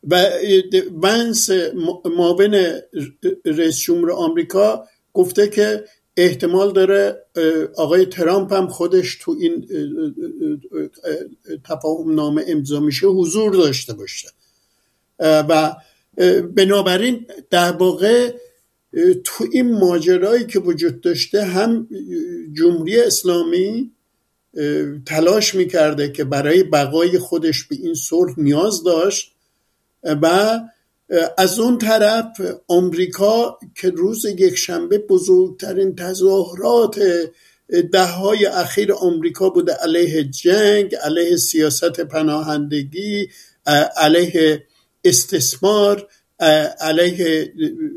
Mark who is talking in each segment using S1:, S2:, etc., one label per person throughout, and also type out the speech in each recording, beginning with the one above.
S1: و ونس معاون رئیس جمهور آمریکا گفته که احتمال داره آقای ترامپ هم خودش تو این تفاهم نامه امضا میشه حضور داشته باشه و بنابراین در واقع تو این ماجرایی که وجود داشته هم جمهوری اسلامی تلاش میکرده که برای بقای خودش به این صلح نیاز داشت و از اون طرف آمریکا که روز یکشنبه بزرگترین تظاهرات دههای اخیر آمریکا بوده علیه جنگ، علیه سیاست پناهندگی، علیه استثمار، علیه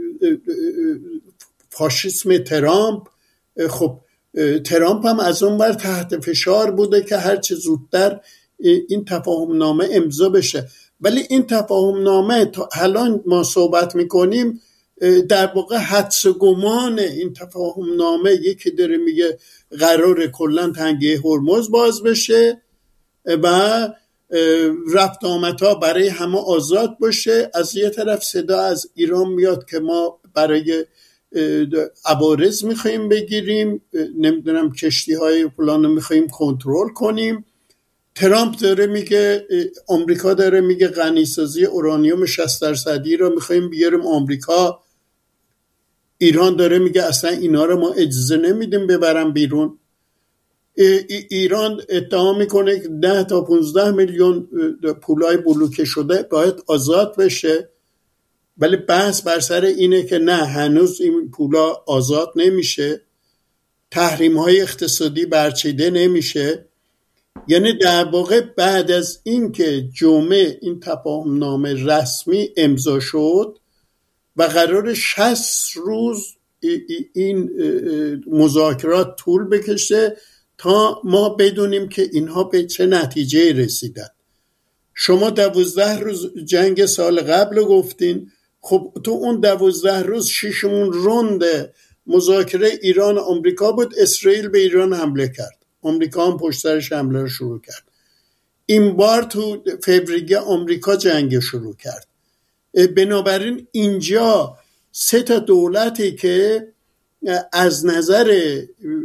S1: فاشیسم ترامپ. خب ترامپ هم از اون بر تحت فشار بوده که هرچه زودتر این تفاهم نامه امضا بشه، ولی این تفاهم نامه تا الان ما صحبت میکنیم در واقع حدس و گمان این تفاهم نامه، یکی داره میگه قرار کلن تنگه هرمز باز بشه و رفت آمدها برای همه آزاد باشه. از یه طرف صدا از ایران میاد که ما برای عوارض میخواییم بگیریم، نمیدونم کشتی های فلانو میخواییم کنترل کنیم. ترامپ داره میگه، آمریکا داره میگه غنیسازی اورانیوم 60% رو میخواییم بیاریم آمریکا. ایران داره میگه اصلا اینا رو ما اجازه نمیدیم ببرن بیرون. ایران ادعا میکنه که 10 تا 15 میلیون پولای بلوکه شده باید آزاد بشه، ولی بحث بر سر اینه که نه، هنوز این پولا آزاد نمیشه، تحریم های اقتصادی برچیده نمیشه. یعنی در واقع بعد از این که جمعه این تفاهم نامه رسمی امضا شد و قرار 60 روز این مذاکرات طول بکشه تا ما بدونیم که اینها به چه نتیجه رسیدن. شما 12 روز جنگ سال قبل گفتین، خب تو اون 12 روز 6مون روند مذاکره ایران و آمریکا بود. اسرائیل به ایران حمله کرد، آمریکا هم پشت سرش حمله رو شروع کرد. این بار تو فوریه آمریکا جنگ شروع کرد. بنابراین اینجا 3 تا دولتی که از نظر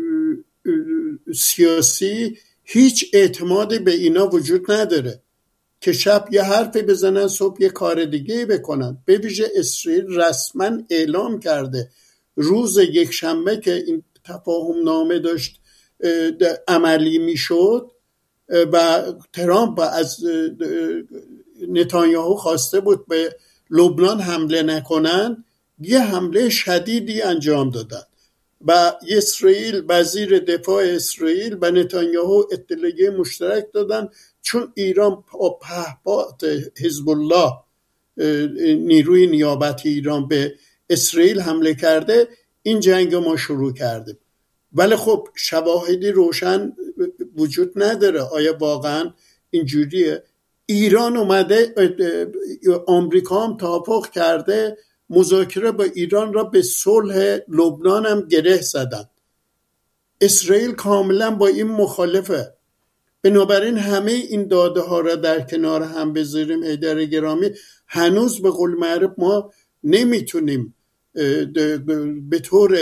S1: سیاسی هیچ اعتمادی به اینا وجود نداره که شب یه حرفی بزنن صبح یه کار دیگه بکنن. به ویژه اسرائیل رسما اعلام کرده روز یکشنبه که این تفاهم نامه داشت عملی میشد و ترامپ از نتانیاهو خواسته بود به لبنان حمله نکنن، یه حمله شدیدی انجام دادن و اسرائیل، وزیر دفاع اسرائیل و نتانیاهو اطلاعیه مشترک دادن چون ایران پهپاد حزب الله، نیروی نیابتی ایران، به اسرائیل حمله کرده، این جنگ ما شروع کرده. ولی خب شواهدی روشن وجود نداره آیا واقعا اینجوریه. ایران اومده، آمریکا هم توافق کرده مذاکره با ایران را به صلح لبنان هم گره زدن. اسرائیل کاملا با این مخالفه. بنابراین همه این داده ها را در کنار هم بذاریم حیدر گرامی، هنوز به قول معروف ما نمیتونیم به طور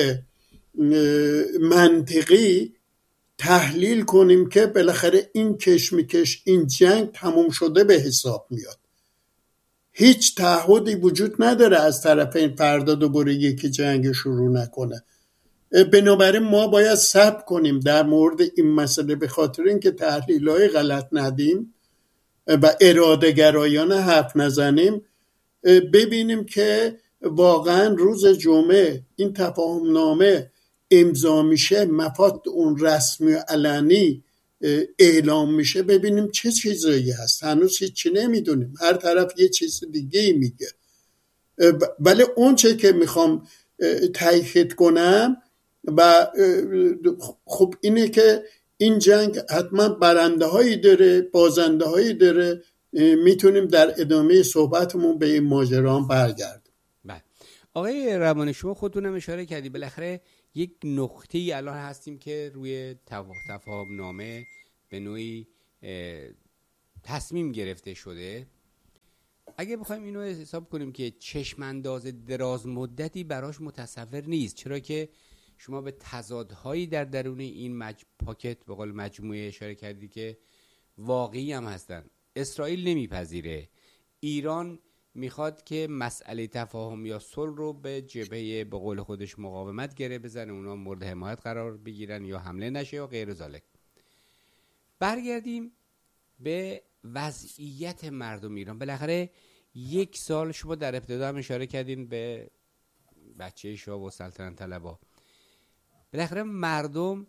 S1: منطقی تحلیل کنیم که بالاخره این کشمکش، این جنگ تموم شده به حساب میاد. هیچ تعهدی وجود نداره از طرف این فردا دوباره یکی جنگ شروع نکنه. بنابراین ما باید صبر کنیم در مورد این مسئله، به خاطر اینکه تحلیل‌های غلط ندیم و اراده گرایانه حرف نزنیم، ببینیم که واقعا روز جمعه این تفاهم نامه امضا میشه، مفاد اون رسمی و علنی اعلام میشه، ببینیم چه چیزایی هست. هنوز هیچی نمیدونیم، هر طرف یه چیز دیگه میگه. ولی اون چه که میخوام تأکید کنم و خب اینه که این جنگ حتما برنده هایی داره، بازنده هایی داره. میتونیم در ادامه صحبتمون به این ماجرا هم برگردیم.
S2: بله آقای رحمانی، شما خودتونم اشاره کردی بالاخره یک نقطه‌ای الان هستیم که روی تفاهم نامه به نوعی تصمیم گرفته شده. اگه بخوایم اینو حساب کنیم که چشم انداز دراز مدتی براش متصور نیست، چرا که شما به تضادهایی در درون این پاکت به قول مجموعه اشاره کردی که واقعی هم هستن. اسرائیل نمیپذیره، ایران میخواد که مسئله تفاهم یا صلح رو به جبهه به قول خودش مقاومت گره بزنه، اونا مورد حمایت قرار بگیرن یا حمله نشه یا غیر ذالک. برگردیم به وضعیت مردم ایران. بالاخره یک سال، شما در ابتدا هم اشاره کردین به بچه شاه و سلطنت طلبا، بالاخره مردم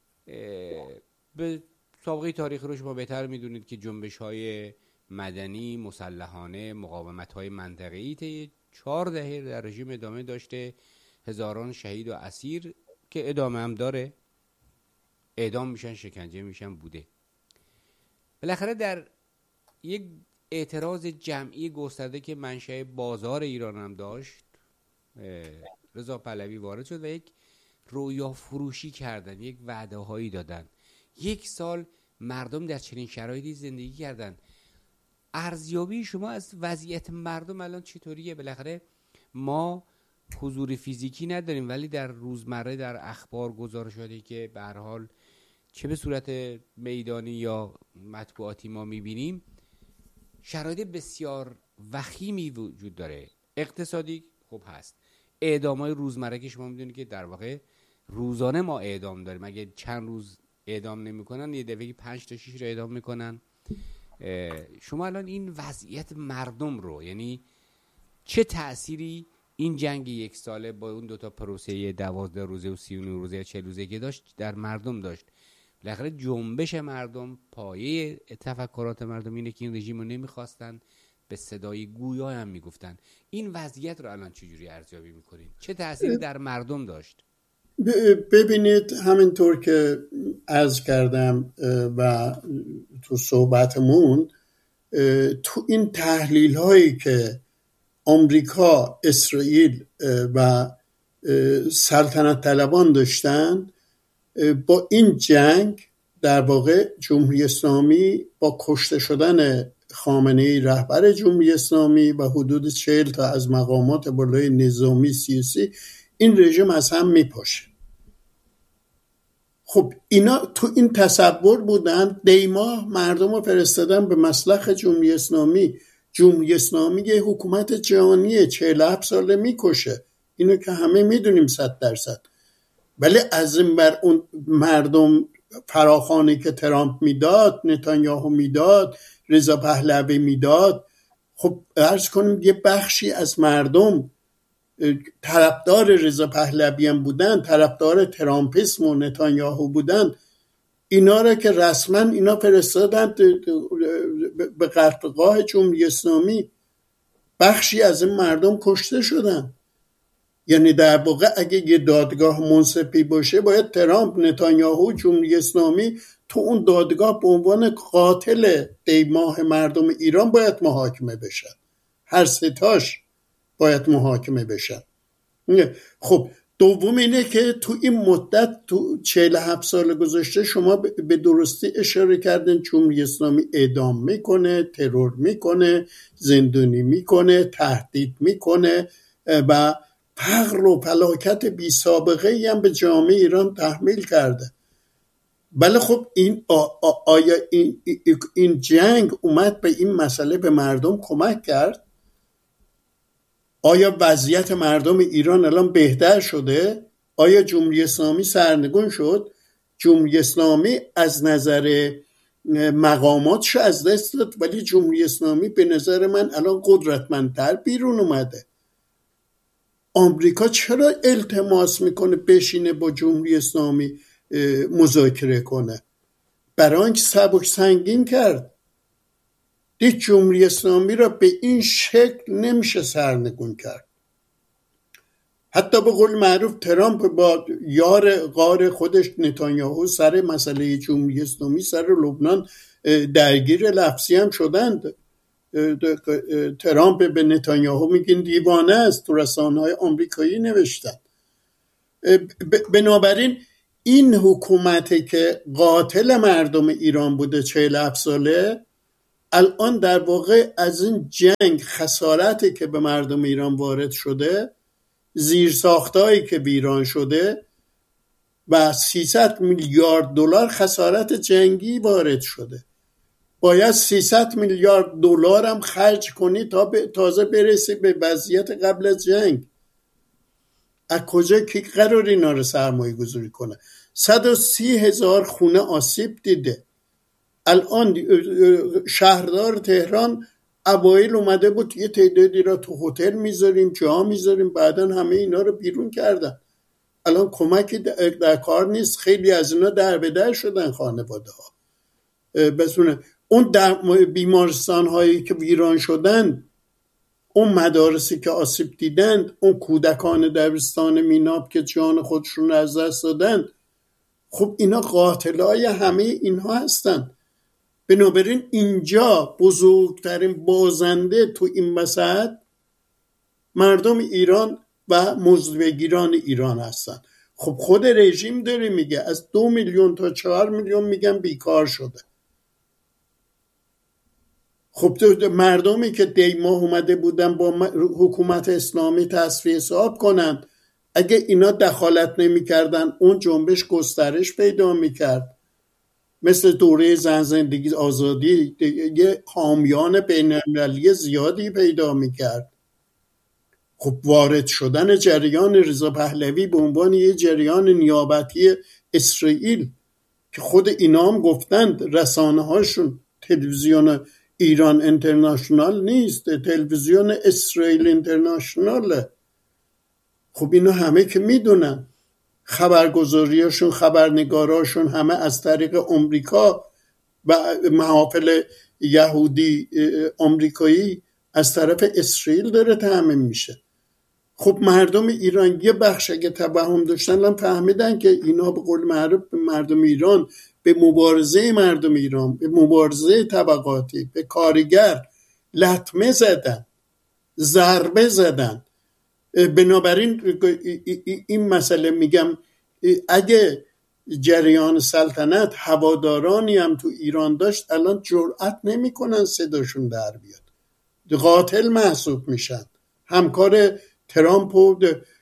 S2: به سابقه تاریخی رو شما بهتر میدونید که جنبش های مدنی، مسلحانه، مقاومت های منطقه‌ای طی 4 دهه در رژیم ادامه داشته، هزاران شهید و اسیر که ادامه هم داره، اعدام میشن، شکنجه میشن بوده. بالاخره در یک اعتراض جمعی گسترده که منشأ بازار ایران هم داشت، رضا پهلوی وارد شد و یک رویا فروشی کردن، یک وعده هایی دادن. یک سال مردم در چنین شرایطی زندگی کردن. ارزیابی شما از وضعیت مردم الان چطوریه؟ بالاخره ما حضور فیزیکی نداریم، ولی در روزمره در اخبار گزارشاتی که به هر حال چه به صورت میدانی یا مطبوعاتی ما میبینیم، شرایط بسیار وخیمی وجود داره. اقتصادی خوب هست، اعدامای روزمره که شما میدونید که در واقع روزانه ما اعدام داریم، اگه چند روز اعدام نمیکنن یه دفعه 5 تا 6 رو اعدام میکنن. شما الان این وضعیت مردم رو، یعنی چه تأثیری این جنگ 1 ساله با اون 2 تا پروسه 12 روزه و 39 روزه و 40 روزه که داشت در مردم داشت؟ بالاخره جنبش مردم، پایه تفکرات مردم اینه که این رژیم رو نمیخواستن، به صدای گویا هم میگفتن. این وضعیت رو الان چجوری ارزیابی میکنین؟ چه تأثیری در مردم داشت؟
S1: ببینید، همینطور که عرض کردم و تو صحبتمون، تو این تحلیل هایی که آمریکا، اسرائیل و سلطنت طلبان داشتن، با این جنگ در واقع جمهوری اسلامی با کشته شدن خامنه‌ای رهبر جمهوری اسلامی و حدود 40 تا از مقامات بالای نظامی سیاسی، این رژیم از هم میپاشه. خب اینا تو این تصور بودن، دیماه مردم رو فرستادن به مسلخ جمهوری اسلامی. جمهوری اسلامی یه حکومت جهانیه، 47 ساله میکشه، اینو که همه میدونیم 100%. ولی از این بر اون مردم فراخوانی که ترامپ میداد، نتانیاهو میداد، رضا پهلوی میداد، خب عرض کنیم یه بخشی از مردم طرفدار رضا پهلوی هم بودن، طرفدار ترامپیسم و نتانیاهو بودن. اینا را که رسما اینا فرستادن به قتلگاه جمهوری اسلامی، بخشی از این مردم کشته شدن. یعنی در واقع اگه یه دادگاه منصفی باشه، باید ترامپ، نتانیاهو، جمهوری اسلامی تو اون دادگاه به عنوان قاتل دیماه مردم ایران باید محاکمه بشن. هر 3 تاش باید محاکمه بشن. خب دوم اینه که تو این مدت، تو 47 سال گذشته، شما به درستی اشاره کردن، جمهوری اسلامی اعدام میکنه، ترور میکنه، زندانی میکنه، تهدید میکنه و فقر و فلاکت بی سابقه ای هم به جامعه ایران تحمیل کرده. بله خب آیا این جنگ اومد به این مسئله به مردم کمک کرد؟ آیا وضعیت مردم ایران الان بهتر شده؟ آیا جمهوری اسلامی سرنگون شد؟ جمهوری اسلامی از نظر مقاماتش از دست داد، ولی جمهوری اسلامی به نظر من الان قدرتمندتر بیرون اومده. آمریکا چرا التماس میکنه بشینه با جمهوری اسلامی مذاکره کنه؟ برای اینکه سبک سنگین کرد. دید جمهوری اسلامی را به این شکل نمیشه سرنگون کرد. حتی به قول معروف ترامپ با یار غار خودش نتانیاهو سر مسئله جمهوری اسلامی، سر لبنان درگیر لفظی هم شدند. ترامپ به نتانیاهو میگن دیوانه است، تو رسانه‌های آمریکایی نوشتن. بنابراین این حکومتی که قاتل مردم ایران بوده 47 ساله، الان در واقع از این جنگ خسارتی که به مردم ایران وارد شده، زیرساختایی که ویران شده و 300 میلیارد دلار خسارت جنگی وارد شده، باید 300 میلیارد دلار هم خرج کنی تا تازه برسی به وضعیت قبل از جنگ. از کجا کی قرار اینا رو سرمایه گذاری کنه؟ 130,000 خونه آسیب دیده. الان شهردار تهران اوایل اومده بود یه تعدادی را تو هتل میذاریم، جا میذاریم، بعدن همه اینا رو بیرون کردن. الان کمکی در کار نیست، خیلی از اینا در به در شدن خانواده ها. بسونه اون در بیمارستان هایی که ویران شدن، اون مدارسی که آسیب دیدند، اون کودکان دبستان میناب که جان خودشون از دست دادن، خب اینا قاتلای همه اینها هستن. بنابراین اینجا بزرگترین بازنده تو این وسط مردم ایران و مزدبگیران ایران هستن. خب خود رژیم داره میگه از 2 میلیون تا 4 میلیون میگن بیکار شده. خب مردمی که دیماه اومده بودن با حکومت اسلامی تصفیه حساب کنن، اگه اینا دخالت نمی کردن اون جنبش گسترش پیدا می کرد. مثل دوره زن زندگی آزادی یه حامیان بین‌المللی زیادی پیدا می کرد. خب وارد شدن جریان رضا پهلوی به عنوان یه جریان نیابتی اسرائیل که خود اینا هم گفتند، رسانه هاشون تلویزیون ایران اینترنشنال نیست، تلویزیون اسرائیل اینترنشناله. خب اینا همه که میدونن، خبرگزاریاشون، خبرنگاراشون همه از طریق امریکا و محافل یهودی امریکایی از طرف اسرائیل داره تامین میشه. خب مردم ایران یه بخش اگه توهم داشتن هم فهمیدن که اینا به قول معروف مردم ایران به مبارزه مردم ایران، به مبارزه طبقاتی، به کارگر لطمه زدن، ضربه زدن. بنابراین این مسئله میگم اگه جریان سلطنت هوادارانی هم تو ایران داشت، الان جرأت نمیکنن صداشون در بیاد، قاتل محسوب میشن، همکار ترامپ و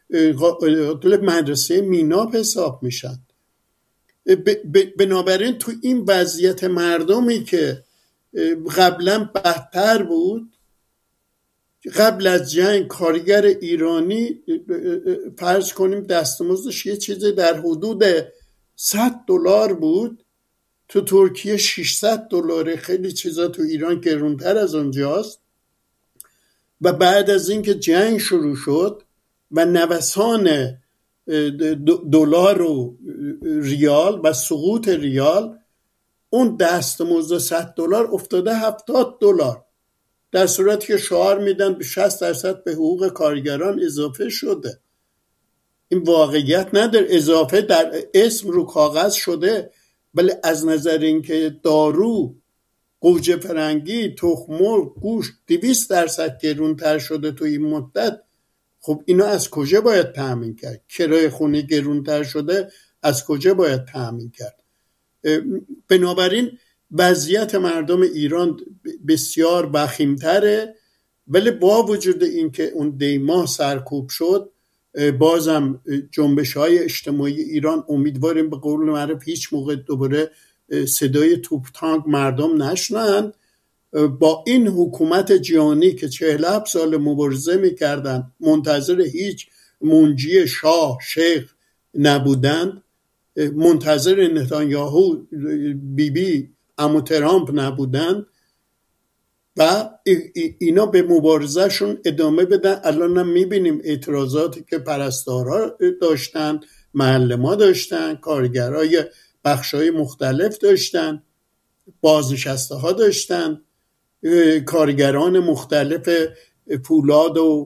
S1: مدرسه میناب حساب میشن. بنابراین تو این وضعیت مردمی که قبلا بدتر بود، قبل از جنگ کارگر ایرانی فرض کنیم دستمزدش یه چیزی در حدود $100 بود، تو ترکیه $600، خیلی چیزا تو ایران گرونتر از اونجاست. و بعد از اینکه جنگ شروع شد و نوسان دلار و ریال و سقوط ریال، اون دستمزد $100 افتاده $70، در صورتی که شعار میدن 60% به حقوق کارگران اضافه شده. این واقعیت نداره، اضافه در اسم رو کاغذ شده، ولی از نظر اینکه دارو، گوجه فرنگی، تخم مرغ، گوشت 200% گرونتر شده تو این مدت، خب اینا از کجا باید تامین کرد؟ کرایه خونه گرونتر شده، از کجا باید تامین کرد؟ بنابراین وضعیت مردم ایران بسیار وخیم‌تره، ولی با وجود اینکه اون دیماه سرکوب شد، بازم جنبش‌های اجتماعی ایران امیدواریم به قول معروف هیچ موقع دوباره صدای توپ تانک مردم نشنوند. با این حکومت جهانی که 47 سال مبارزه می‌کردند، منتظر هیچ منجی شاه شیخ نبودند، منتظر نتانیاهو بیبی عمو ترامپ نبودن و اینا به مبارزهشون ادامه بدن. الان هم میبینیم اعتراضاتی که پرستارها داشتن، معلم‌ها داشتن، کارگرای بخشای مختلف داشتن، بازنشسته ها داشتن، کارگران مختلف فولاد و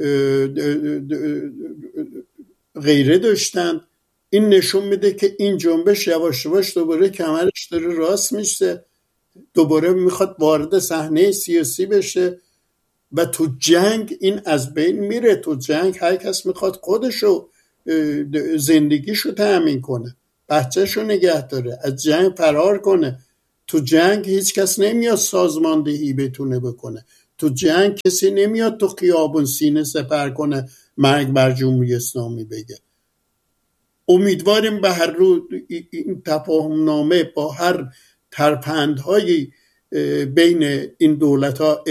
S1: غیره داشتن. این نشون میده که این جنبش یواش یواش دوباره کمرش داره راست میشه، دوباره میخواد وارد صحنه سیاسی بشه و تو جنگ این از بین میره. تو جنگ هر کس میخواد خودشو، زندگیشو تأمین کنه، بچهشو نگه داره، از جنگ فرار کنه. تو جنگ هیچ کس نمیاد سازماندهی بتونه بکنه. تو جنگ کسی نمیاد تو خیابون سینه سپر کنه مرگ بر جمهوری اسلامی بگه. امیدواریم به هر رو این تفاهم نامه با هر ترپندهایی بین این دولت ها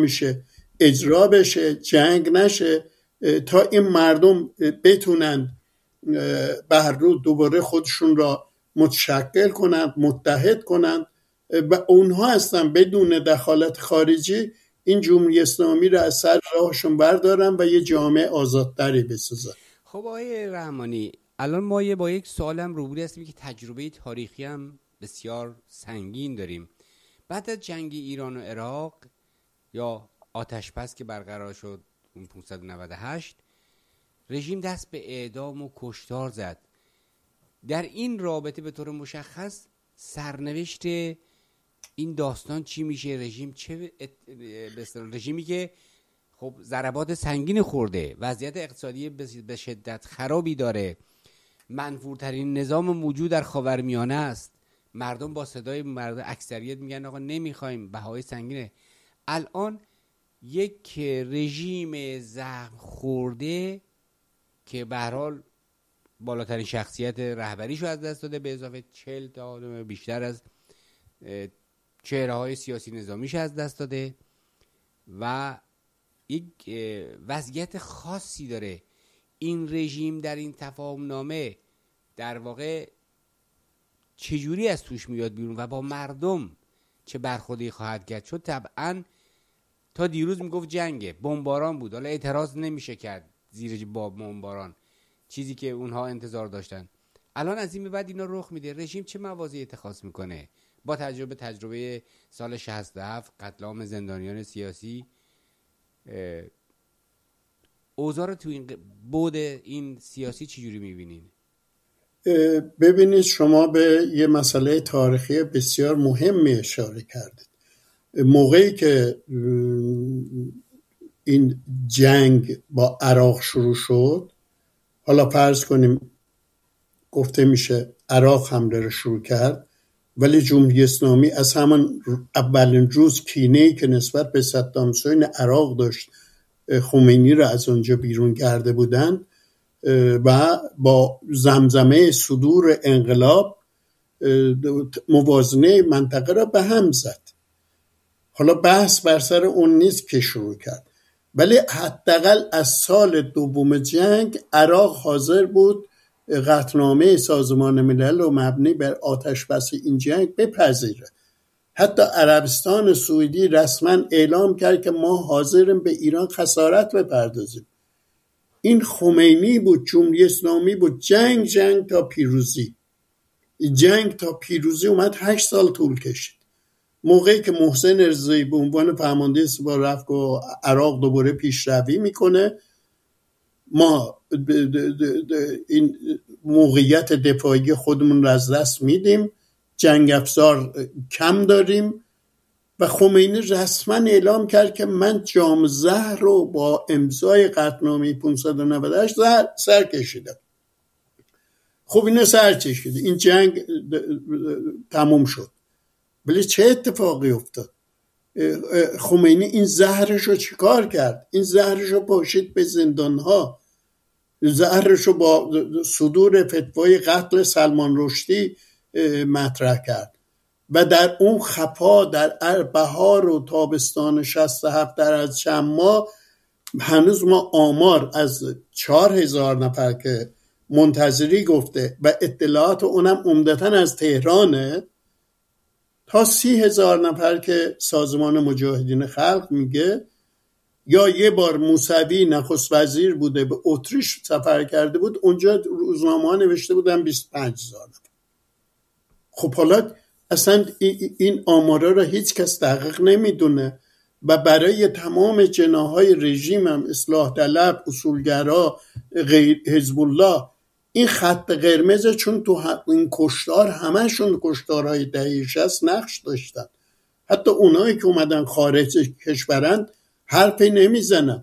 S1: اجرا بشه، جنگ نشه، تا این مردم بتونن به هر رو دوباره خودشون را متشکل کنند، متحد کنند و اونها هستن بدون دخالت خارجی این جمهوری اسلامی را از سر راهشون بردارن و یه جامعه آزادتری بسازن.
S2: خب آقای رحمانی، الان ما با یک سوالم روبروی هستیم که تجربه تاریخی هم بسیار سنگین داریم. بعد از جنگ ایران و عراق یا آتش‌بس که برقرار شد اون 598، رژیم دست به اعدام و کشتار زد. در این رابطه به طور مشخص سرنوشت این داستان چی میشه؟ رژیم چه رژیمی که خب ضربات سنگین خورده، وضعیت اقتصادی به شدت خرابی داره، منفورترین نظام موجود در خاورمیانه است، مردم با صدای اکثریت میگن آقا نمیخوایم، بهای سنگینه. الان یک رژیم زخم خورده که به هر حال بالاترین شخصیت رهبریشو از دست داده، به اضافه 40 تا بیشتر از چهره‌های سیاسی نظامیش از دست داده و یک وضعیت خاصی داره. این رژیم در این تفاهم نامه در واقع چجوری از توش میاد بیرون و با مردم چه برخوردی خواهد کرد؟ چون طبعا تا دیروز میگفت جنگه، بمباران بود، حالا اعتراض نمیشه کرد زیر بمباران، چیزی که اونها انتظار داشتن. الان از این به بعد اینا رخ میده، رژیم چه مواضعی اتخاذ میکنه با تجربه سال 67 قتل عام زندانیان سیاسی؟ اوضاع رو تو این بود این سیاسی چجوری میبینین؟
S1: ببینید، شما به یه مسئله تاریخی بسیار مهمی اشاره کردید. موقعی که این جنگ با عراق شروع شد، حالا فرض کنیم گفته میشه عراق حمله رو شروع کرد، ولی جمهوری اسلامی از همان اولین روز کینه‌ای که نسبت به صدام حسین عراق داشت، خمینی رو از اونجا بیرون کرده بودند و با زمزمه صدور انقلاب موازنه منطقه را به هم زد. حالا بحث بر سر اون نیست که شروع کرد، ولی حداقل از سال دوم جنگ عراق حاضر بود قطعنامه سازمان ملل رو مبنی بر آتش‌بس این جنگ بپذیره. حتی عربستان سعودی رسما اعلام کرد که ما حاضریم به ایران خسارت بپردازیم. این خمینی بود، جمهوری اسلامی بود، جنگ تا پیروزی. جنگ تا پیروزی اومد 8 سال طول کشید. موقعی که محسن رضایی به عنوان فرمانده سپاه رفت و عراق دوباره پیشروی میکنه، ما این موقعیت دفاعی خودمون رو از دست میدیم، جنگ افزار کم داریم و خمینی رسما اعلام کرد که من جام زهر رو با امضای قطعنامه 598 سر کشیدم. خب اینو سر کشید، این جنگ تموم شد. ولی چه اتفاقی افتاد؟ خمینی این زهرش رو چیکار کرد؟ این زهرش رو پاشید به زندانها، زهرش رو با صدور فتوای قتل سلمان رشدی مطرح کرد و در اون خفا در بهار و تابستان 67 در از چند ماه هنوز ما آمار از 4000 نفر که منتظری گفته و اطلاعات اونم عمدتاً از تهرانه تا 30,000 نفر که سازمان مجاهدین خلق میگه، یا یه بار موسوی نخست وزیر بوده به اتریش سفر کرده بود، اونجا روزنامه ها نوشته بودن 25,000 نفر. خب حالا اصلا این آمارا را هیچ کس دقیق نمیدونه و برای تمام جناحهای رژیم هم، اصلاح طلب، اصولگرا، حزب الله، این خط قرمزه، چون تو این کشتار همشون کشتارهای دهه 60 نقش داشتن. حتی اونایی که اومدن خارج کشورن حرفی نمیزنن.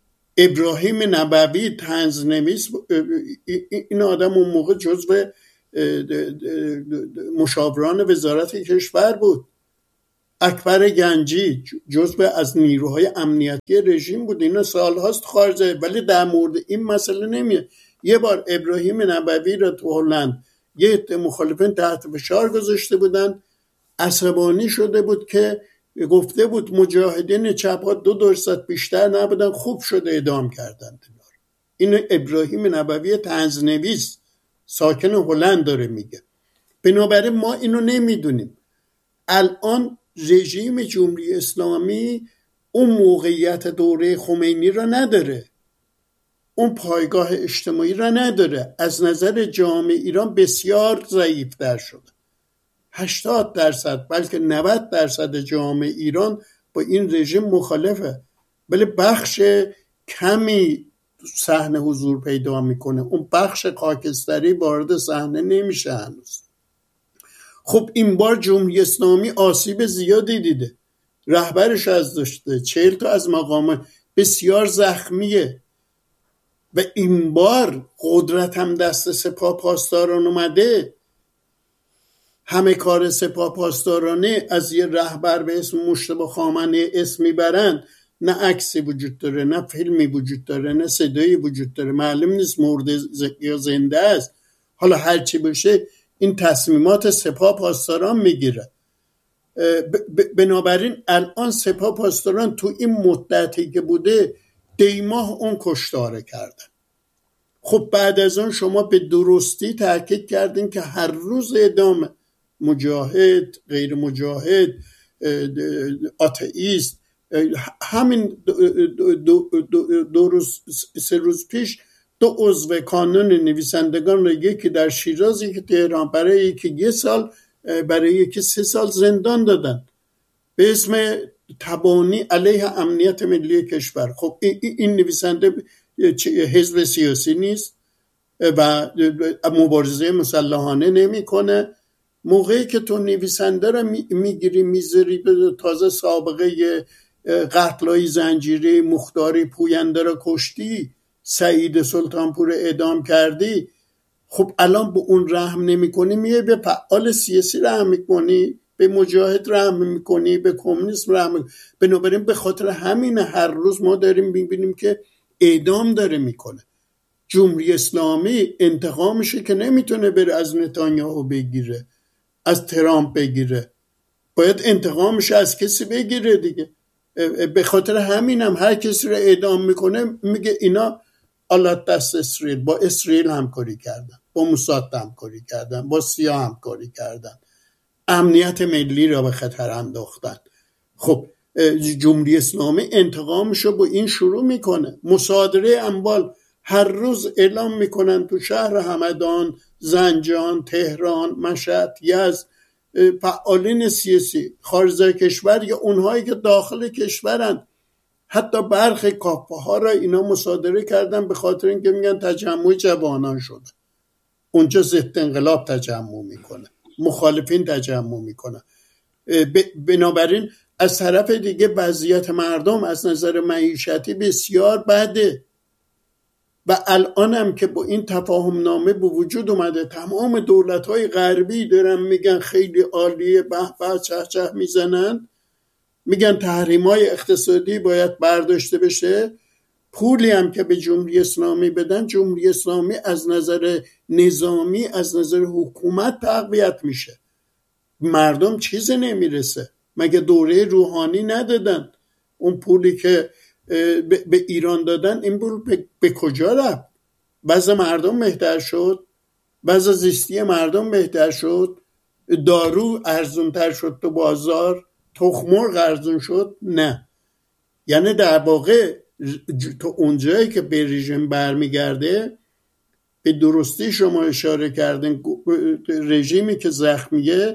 S1: ابراهیم نبوی طنزنویس، این آدم اون موقع جزو مشاوران وزارت کشور بود. اکبر گنجی جزو از نیروهای امنیتی رژیم بود. اینا سالهاست خارجه، ولی در مورد این مسئله نمیه. یه بار ابراهیم نبوی را تو هلند یه عده مخالفین تحت فشار گذاشته بودن، عصبانی شده بود که گفته بود مجاهدین چپ ها 2% بیشتر نبودن، خوب شده اعدام کردن. اینو ابراهیم نبوی طنزنویس ساکن هلند داره میگه. بنابراین ما اینو نمیدونیم. الان رژیم جمهوری اسلامی اون موقعیت دوره خمینی را نداره، اون پایگاه اجتماعی را نداره. از نظر جامعه ایران بسیار ضعیف‌تر شده. 80% بلکه 90% جامعه ایران با این رژیم مخالفه، ولی بخش کمی صحنه حضور پیدا میکنه. اون بخش خاکستری وارد صحنه نمیشه هنوز. خب این بار جمهوری اسلامی آسیب زیادی دیده، رهبرش از داشته، 40 تا از مقامات بسیار زخمیه و این بار قدرت هم دست سپاه پاسداران اومده. همه کار سپاه پاسدارانه از یه رهبر به اسم مجتبی خامنه‌ای اسم میبرن، نه عکسی وجود داره، نه فیلمی وجود داره، نه صدایی وجود داره، معلوم نیست مرده یا زنده است. حالا هرچی باشه این تصمیمات سپاه پاسداران میگیره. بنابراین الان سپاه پاسداران تو این مدتی که بوده دیماه اون کشتاره کردن. خب بعد از اون شما به درستی تاکید کردین که هر روز اعدام مجاهد، غیر مجاهد، آتئیست. همین سه روز پیش 2 عضو کانون نویسندگان را، یکی در شیراز، یکی تهران، برای یکی 1 سال، برای یکی 3 سال زندان دادن به اسم تبانی علیه امنیت ملی کشور. خب این نویسنده حزب سیاسی نیست و مبارزه مسلحانه نمیکنه. موقعی که تو نویسنده را میگیری میذاری، تازه سابقه قتلای زنجیری مختاری پوینده را کشتی، سعید سلطانپور اعدام کردی، خب الان به اون رحم نمی کنی، میای به فعال سیاسی رحم میکنی، به مجاهد رحم میکنی، به کمونیسم رحم میکنی. بنابراین به خاطر همین هر روز ما داریم میبینیم که اعدام داره میکنه. جمهوری اسلامی انتقامشه که نمیتونه بره از نتانیاهو بگیره، از ترامپ بگیره، باید انتقامش از کسی بگیره دیگه. به خاطر همینم هر کسی رو اعدام میکنه میگه اینا آلت دست اسرائیل، با اسرائیل همکاری کردن، با موساد همکاری کردن، با سیا همکاری کردن، امنیت ملی را به خطر انداختن. خب جمهوری اسلامی انتقامشو با این شروع میکنه. مصادره اموال هر روز اعلام میکنن تو شهر همدان، زنجان، تهران، مشهد، یزد، فعالین سیاسی خارج از کشور یا اونهایی که داخل کشورن، حتی برخی کافه ها را اینا مصادره کردن به خاطر اینکه میگن تجمع جوانان شده. اونجا ضد انقلاب تجمع میکنه، مخالفین تجمع میکنه. بنابراین از طرف دیگه وضعیت مردم از نظر معیشتی بسیار بده و الان هم که با این تفاهم نامه به وجود اومده، تمام دولت‌های غربی دارن میگن خیلی عالیه، به به چه چه میزنن، میگن تحریم‌های اقتصادی باید برداشته بشه. پولی هم که به جمهوری اسلامی بدن، جمهوری اسلامی از نظر نظامی، از نظر حکومت تقویت میشه. مردم چیزی نمیرسه. مگه دوره روحانی ندادن؟ اون پولی که به ایران دادن، این پول به کجا رفت؟ وضع مردم بهتر شد؟ وضع زیستی مردم بهتر شد؟ دارو ارزونتر شد تو بازار؟ تخم مرغ ارزون شد؟ نه. یعنی در واقع تو اونجایی که به رژیم برمیگرده، به درستی شما اشاره کردن، رژیمی که زخمیه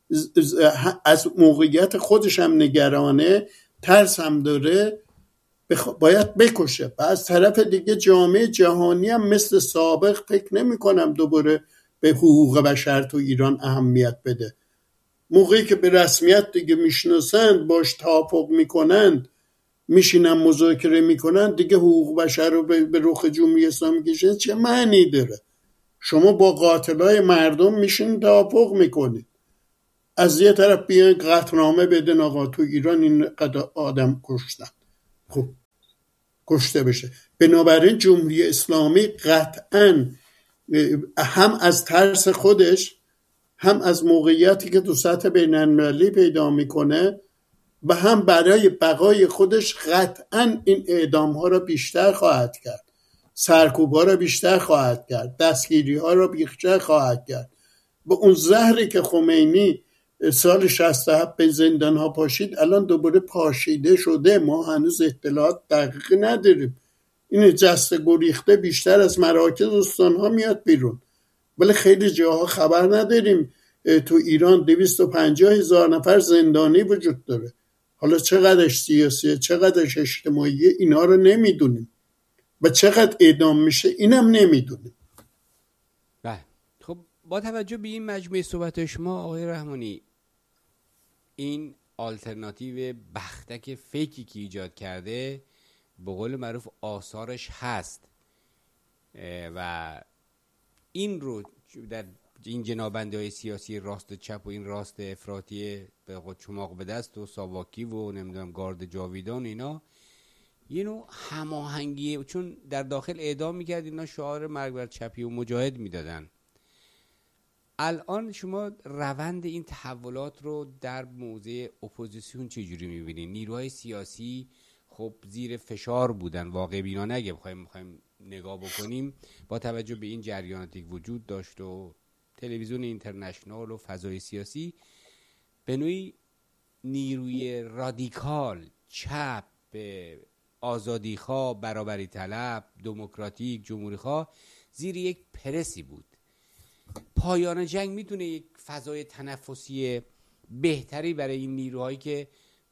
S1: از موقعیت خودش هم نگرانه، ترس هم داره، باید بکشه. و از طرف دیگه جامعه جهانی هم مثل سابق فکر نمی کنم دوباره به حقوق بشر تو ایران اهمیت بده. موقعی که به رسمیت دیگه میشناسند، باش توافق میکنند، میشینن مذاکره میکنن، دیگه حقوق بشر رو به رخ جمهوری اسلامی کشن چه معنی داره؟ شما با قاتلای مردم میشین توافق میکنید، از یه طرف بیاین قطعنامه بدن آقا تو ایران این قدر آدم کشتن، خب کشته بشه. بنابراین جمهوری اسلامی قطعاً هم از ترس خودش، هم از موقعیتی که تو سطح بین‌المللی پیدا میکنه و هم برای بقای خودش قطعاً این اعدام‌ها را بیشتر خواهد کرد، سرکوب‌ها را بیشتر خواهد کرد، دستگیری‌ها را بیشتر خواهد کرد. با اون زهری که خمینی سال 67 به زندان‌ها پاشید الان دوباره پاشیده شده، ما هنوز اطلاعات دقیقی نداریم. این جست گریخته بیشتر از مراکز استان‌ها میاد بیرون، ولی خیلی جاها خبر نداریم. تو ایران 250,000 نفر زندانی وجود داره، حالا چقدرش سیاسیه چقدرش اجتماعیه اینا رو نمیدونیم و چقدر اعدام میشه اینم نمیدونیم.
S2: بله خب با توجه به این مجموعه صحبت شما آقای رحمانی، این آلترناتیو بختک فیکی که ایجاد کرده به قول معروف آثارش هست و این رو در این جنابنده های سیاسی راست و چپ و این راست افراطی به قول چماق به دست و ساواکی و نمیدونم گارد جاویدان اینا یه نوع هماهنگیه، چون در داخل اعدام میکرد اینا شعار مرگ بر چپی و مجاهد میدادن. الان شما روند این تحولات رو در موضع اپوزیسیون چجوری میبینید؟ نیروهای سیاسی خب زیر فشار بودن، واقع بینانه اگه بخوایم نگاه بکنیم با توجه به این جریاناتی که وجود داشت و تلویزیون اینترنشنال و فضای سیاسی، به نوعی نیروی رادیکال چپ، آزادیخواه، برابری طلب، دموکراتیک، جمهوریخواه زیر یک پرسی بود. پایان جنگ میتونه یک فضای تنفسی بهتری برای این نیروهایی که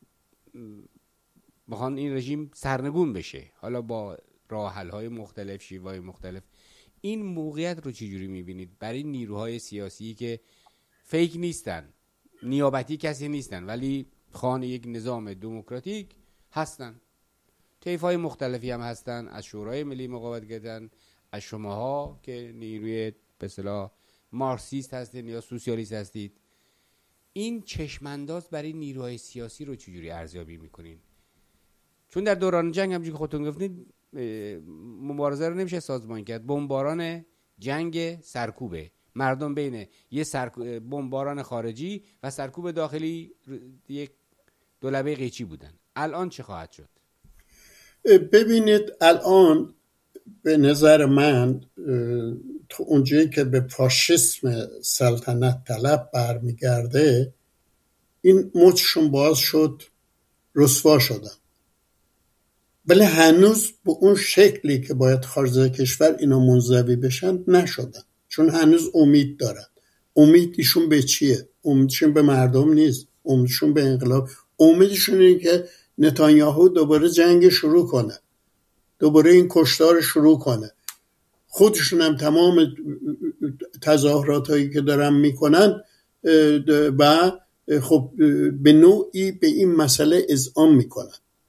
S2: بخوان این رژیم سرنگون بشه، حالا با راه حل های مختلف، شیوه‌های مختلف. این موقعیت رو چجوری میبینید برای نیروهای سیاسی که فیک نیستن، نیابتی کسی نیستن، ولی خان یک نظام دموکراتیک هستن، طیف‌های مختلفی هم هستن، از شورای ملی مقاومت کردن، از شماها که نیروی به اصطلاح مارکسیست هستین یا سوسیالیست هستید. این چشمانداز برای نیروهای سیاسی رو چجوری ارزیابی میکنین؟ چون در دوران جنگ همونجوری که خودتون گفتید مبارزه رو نمیشه سازمان کرد، بمباران جنگ سرکوبه، مردم بین یه بمباران خارجی و سرکوب داخلی یک دولبه قیچی بودن. الان چه خواهد شد؟
S1: ببینید الان به نظر من تو اونجایی که به فاشیسم سلطنت طلب برمیگرده این مچشون باز شد، رسوا شدن، ولی هنوز به اون شکلی که باید خارج از کشور اینا منزوی بشن نشدن، چون هنوز امید دارن. امیدشون به چیه؟ امیدشون به مردم نیست، امیدشون به انقلاب، امیدشون اینه که نتانیاهو دوباره جنگ شروع کنه، دوباره این کشتار شروع کنه. خودشون هم تمام تظاهرات هایی که دارن میکنن و خب به نوعی به این مسئله اذعان میکنن.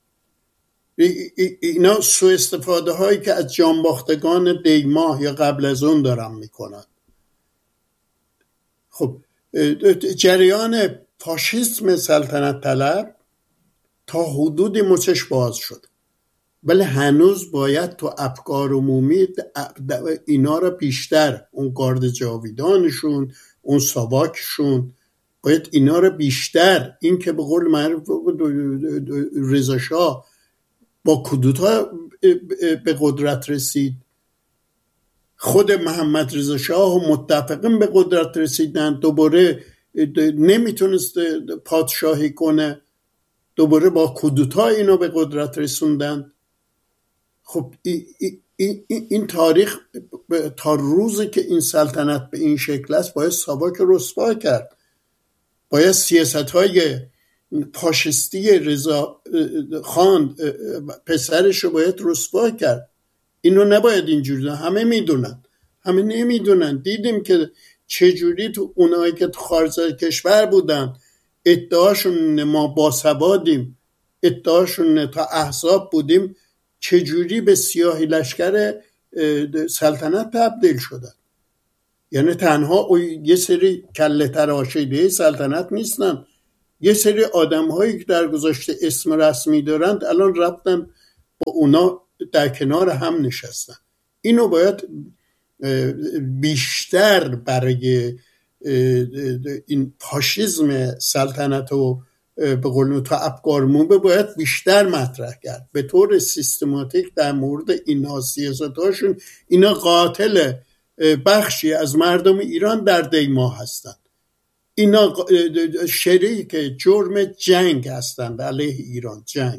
S1: اینا سوء استفاده هایی که از جانباختگان دیماه یا قبل از اون دارن میکنن. خب جریان فاشیسم سلطنت طلب تا حدودی مچش باز شد، ولی هنوز باید تو افکار عمومی اینا را بیشتر، اون گارد جاویدانشون، اون ساواکشون، باید اینا را بیشتر، این که به قول معروف رضا شاه با کودتا به قدرت رسید، خود محمد رضا شاه و متفقین به قدرت رسیدن، دوباره نمیتونست پادشاهی کنه، دوباره با کودتا اینو به قدرت رسوندن. خب این تاریخ تا روزی که این سلطنت به این شکل است باید ساواک رسوا کرد، باید سیاست‌های فاشisتی رضا خان پسرش رو باید رسوا کرد. اینو نباید اینجوری، همه میدونن، همه نمیدونن. دیدیم که چجوری تو اونایی که تو خارج از کشور بودن ادعاشون ما باسوادیم، ادعاشون تا احزاب بودیم، چجوری به سیاهی لشکر سلطنت تبدیل شدن. یعنی تنها یه سری کله تراشیده سلطنت نیستن، یه سری آدم هایی که در گذشته اسم رسمی دارند الان رفتن با اونا در کنار هم نشستن. اینو باید بیشتر برای این فاشیسم سلطنت و به قول تو افکار موبه باید بیشتر مطرح کرد به طور سیستماتیک در مورد اینها. سیاستاشون اینا قاتل بخشی از مردم ایران در دیما هستند. اینا شریک جرم جنگ هستند علیه ایران، جنگ،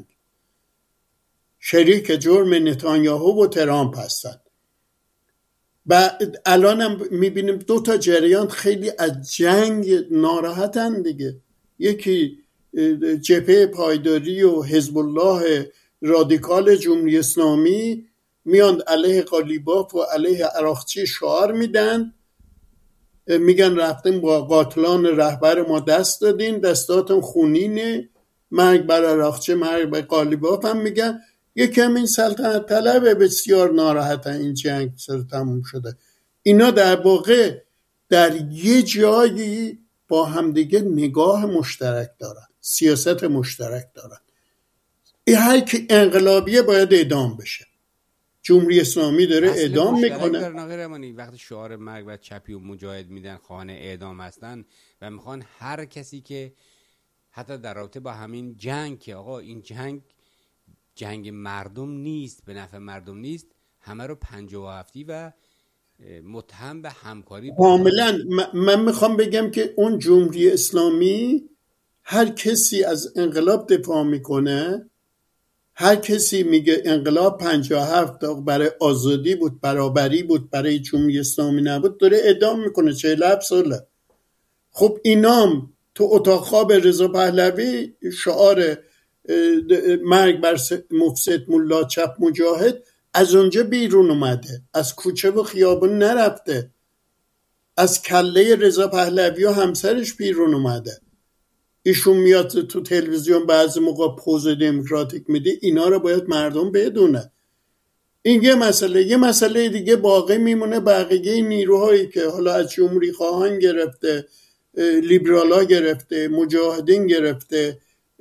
S1: شریک جرم نتانیاهو و ترامپ هستند. و الان هم میبینیم دو تا جریان خیلی از جنگ ناراحتن دیگه. یکی جبهه پایداری و حزب الله رادیکال جمهوری اسلامی میان علیه قالیباف و علیه عراقچی شعار میدن، میگن رفتیم با قاتلان رهبر ما دست دادین، دستاتون خونینه، مرگ بر عراقچی، مرگ بر قالیباف. هم میگن یکی همین سلطنت طلبه، بسیار ناراحتن این جنگ سر تموم شده. اینا در واقع در یه جایی با همدیگه نگاه مشترک دارن، سیاست مشترک دارن. این هر که انقلابیه باید اعدام بشه. جمهوری اسلامی داره اعدام میکنه.
S2: وقتی شعار مرگ و چپی و مجاهد میدن خواهان اعدام هستن و میخوان هر کسی که حتی در رابطه با همین جنگ که آقا این جنگ مردم نیست، به نفع مردم نیست، همه رو 57 و متهم به همکاری.
S1: کاملا من میخوام بگم که اون جمهوری اسلامی هر کسی از انقلاب دفاع میکنه، هر کسی میگه انقلاب 57 برای آزادی بود، برابری بود، برای جمهوری اسلامی نبود، داره اعدام میکنه. 47 ساله. خب اینام تو اتاق خواب رضا پهلوی شعار مرگ بر مفسد ملا چپ مجاهد از اونجا بیرون اومده، از کوچه و خیابون نرفته، از کله رضا پهلوی و همسرش بیرون اومده. ایشون میاد تو تلویزیون بعضی موقع پوز دموکراتیک میده. اینا رو باید مردم بدونه. این یه مسئله دیگه باقی میمونه. بقیه نیروهایی که حالا از جمهوری خواهان گرفته، لیبرالا گرفته، مجاهدین گرفته،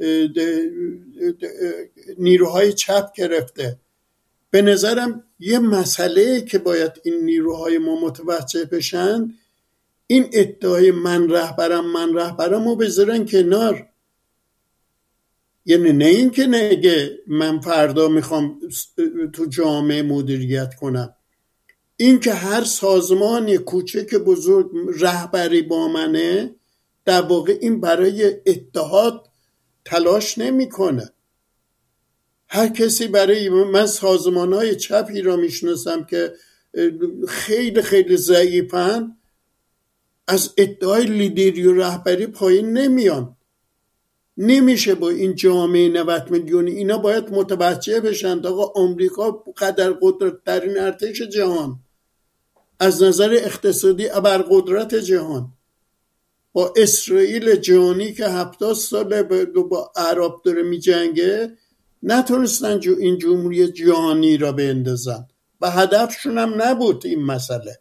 S1: نیروهای چپ گرفته، به نظرم یه مسئله که باید این نیروهای ما متوجه بشن، این ادعای من رهبرم رو بذارن کنار. یعنی نه این که نگه من فردا میخوام تو جامعه مدیریت کنم، این که هر سازمان کوچک بزرگ رهبری با منه، در واقع این برای اتحاد تلاش نمیکنه. هر کسی برای من سازمانهای چپی را میشناسم که خیلی خیلی ضعیفن، از ادعای لیدری و رهبری پایین نمیان. نمیشه با این جامعه 90 میلیونی اینا باید متوجه بشن. آقا آمریکا قدر قدرت ترین ارتش جهان، از نظر اقتصادی ابرقدرت جهان، با اسرائیل جهانی که 70 ساله با عرب داره می جنگه، نتونستن این جمهوری جهانی را بندازن و هدفشون هم نبود این مسئله.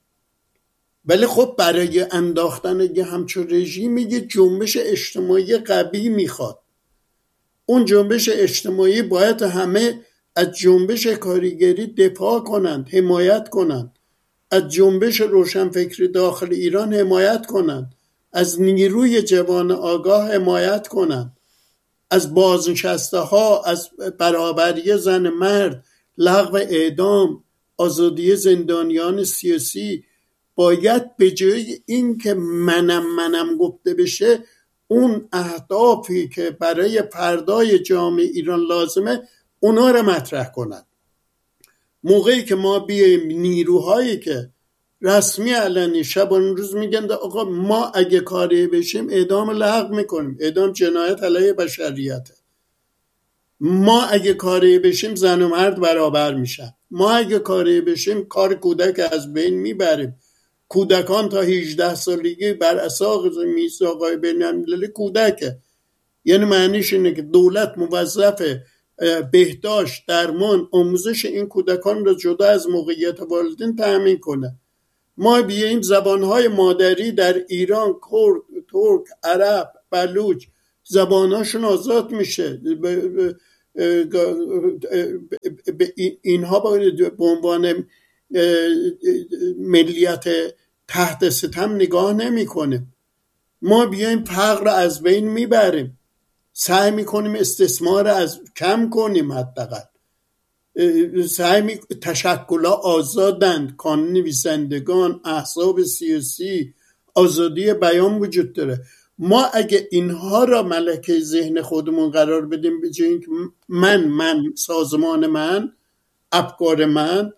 S1: ولی خب برای انداختن یه همچون رژیمی یه جنبش اجتماعی قوی میخواد. اون جنبش اجتماعی باید همه از جنبش کارگری دفاع کنند، حمایت کنند، از جنبش روشنفکری داخل ایران حمایت کنند، از نیروی جوان آگاه حمایت کنند، از بازنشسته ها، از برابری زن مرد، لغو اعدام، آزادی زندانیان سیاسی. باید به جای این که منم گفته بشه، اون اهدافی که برای فردای جامعه ایران لازمه اونا رو مطرح کنند. موقعی که ما بیایم نیروهایی که رسمی علنی شبان روز میگن آقا ما اگه کاری بشیم اعدام لغو میکنیم، اعدام جنایت علیه بشریته، ما اگه کاری بشیم زن و مرد برابر میشن، ما اگه کاری بشیم کار کودک از بین میبریم، کودکان تا 18 سالگی بر اساس میثاق‌های بین‌المللی کودکه. یعنی معنیش اینه که دولت موظف بهداشت، درمان، آموزش این کودکان را جدا از موقعیت والدین تأمین کنه. ما بیاییم زبانهای مادری در ایران، کرد، ترک، عرب، بلوچ، زبانهاشون آزاد میشه. اینها به عنوان ملیت تحت ستم نگاه نمی کنیم. ما بیاییم فقر رو از بین میبریم، سعی میکنیم استثمار از کم کنیم، حداقل تشکل‌ها آزادند، کانون نویسندگان، احزاب سیاسی، آزادی بیان وجود داره. ما اگه اینها را ملکه ذهن خودمون قرار بدیم، به جای اینکه من سازمان من، افکار من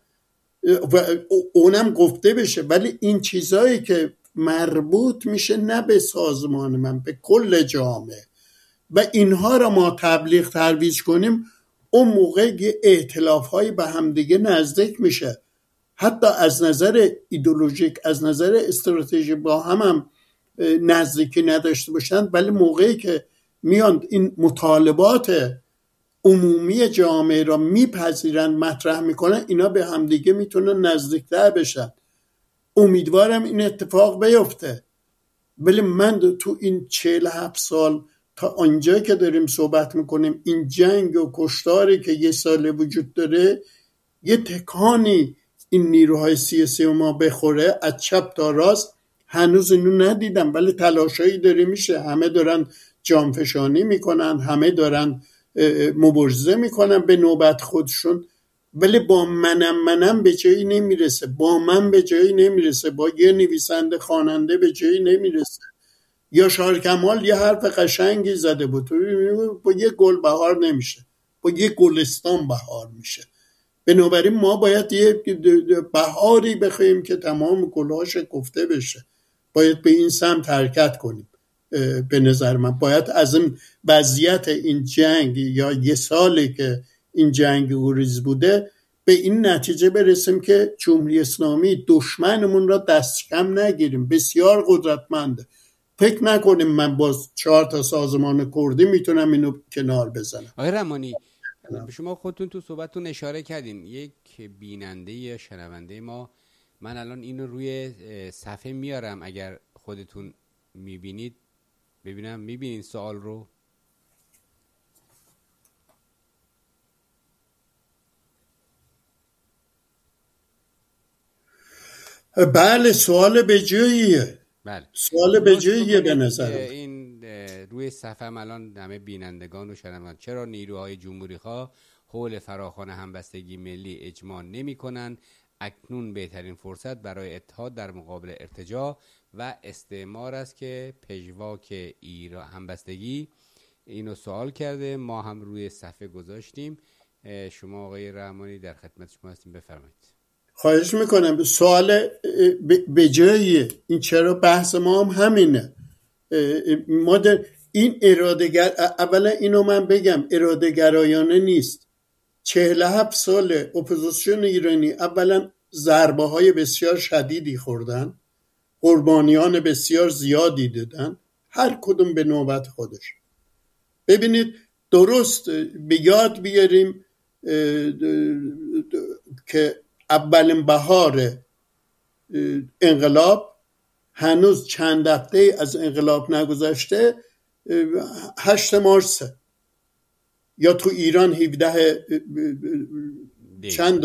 S1: و اونم گفته بشه، ولی این چیزایی که مربوط میشه نه به سازمان من، به کل جامعه، و اینها را ما تبلیغ ترویج کنیم، اون موقع یه ائتلاف‌هایی به همدیگه نزدیک میشه. حتی از نظر ایدئولوژیک، از نظر استراتژی با هم نزدیکی نداشته باشند، ولی موقعی که میان این مطالبات عمومی جامعه را میپذیرن، مطرح میکنن، اینا به همدیگه میتونن نزدیکتر بشن. امیدوارم این اتفاق بیفته. ولی من تو این 47 سال تا آنجا که داریم صحبت میکنیم، این جنگ و کشتاری که یه ساله وجود داره، یه تکانی این نیروهای سیاسی ما بخوره از چپ تا راست، هنوز اینو ندیدم. ولی تلاشایی داره میشه، همه دارن جانفشانی میکنن، همه دارن مبارزه میکنن به نوبت خودشون، ولی با منم به جایی نمیرسه، با من به جایی نمیرسه، با یه نویسنده خواننده به جایی نمیرسه. یا شاعر کمال یه حرف قشنگی زده بود، با یه گل بهار نمیشه، با یه گلستان بهار میشه. بنابراین ما باید یه بهاری بخوایم که تمام گلهاش گفته بشه. باید به این سمت حرکت کنیم. به نظر من باید از این وضعیت این جنگ، یا یه سالی که این جنگ گریز بوده، به این نتیجه برسیم که جمهوری اسلامی دشمنمون را دست کم نگیریم. بسیار قدرتمنده. فکر نکنیم من با 4 سازمان کردی میتونم اینو کنار بزنم.
S2: آقای رحمانی، شما خودتون تو صحبتتون اشاره کردین یک بیننده یا شنونده ما، من الان اینو روی صفحه میارم اگر خودتون میبینید، ببینم میبینید سوال رو.
S1: بله، سوال به جاییه.
S2: بله،
S1: سوال به جاییه به نظر
S2: این روی صفحه الان همه بینندگان و شنوندگان، چرا نیروهای جمهوری خواه حول فراخوان همبستگی ملی اجماع نمی کنند؟ اکنون بهترین فرصت برای اتحاد در مقابل ارتجاع و استعمار است که پژواک ایران همبستگی. اینو سوال کرده، ما هم روی صفحه گذاشتیم. شما آقای رحمانی در خدمت شما هستیم، بفرمایید.
S1: خواهش میکنم. سوال به جاییه. این چرا بحث ما هم همینه. ما در این اولا اینو من بگم، اراده گرایانه نیست. 47 سال اپوزیسیون ایرانی اولا ضربه های بسیار شدیدی خوردن، قربانیان بسیار زیادی دادن، هر کدوم به نوبت خودش. ببینید، درست به یاد بیاریم که اولین بهار انقلاب، هنوز چند هفته از انقلاب نگذشته، 8 مارس، یا تو ایران 17 چند